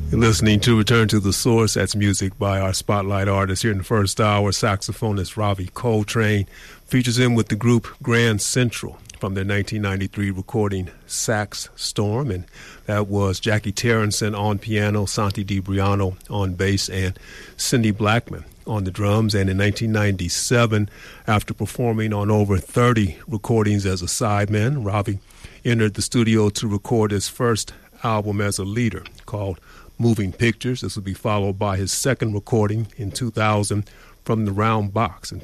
You're listening to Return to the Source. That's music by our spotlight artist here in the first hour. Saxophonist Ravi Coltrane features him with the group Grand Central from their 1993 recording Sax Storm. And that was Jackie Terrenson on piano, Santi DiBriano on bass, and Cindy Blackman on the drums. And in 1997, after performing on over 30 recordings as a sideman, Ravi entered the studio to record his first album as a leader called Moving Pictures. This will be followed by his second recording in 2000 from the Round Box. And